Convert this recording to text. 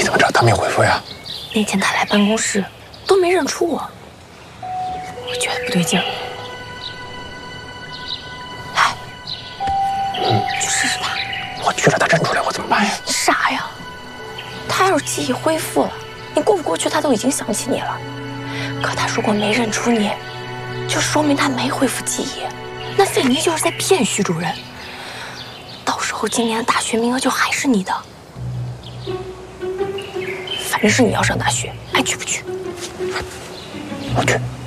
怎么知道他没回复呀？ 那天他来办公室都没认出我，我觉得不对劲儿。来，去试试他。 我去了，他认出来我怎么办呀？ 你傻呀！他要是记忆恢复了，你过不过去他都已经想起你了。可他如果没认出你，就说明他没恢复记忆，那费妮就是在骗徐主任。到时候今年的大学名额就还是你的。反正是你要上大学，爱去不去？ 我去。